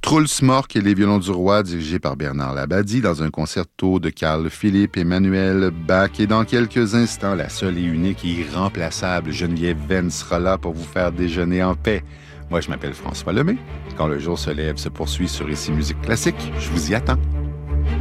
Truls Mork et les violons du roi, dirigé par Bernard Labadie, dans un concerto de Carl Philipp Emanuel Bach. Et dans quelques instants, la seule et unique et irremplaçable Geneviève Venn sera là pour vous faire déjeuner en paix. Moi, je m'appelle François Lemay. Quand le jour se lève se poursuit sur Ici Musique Classique. Je vous y attends.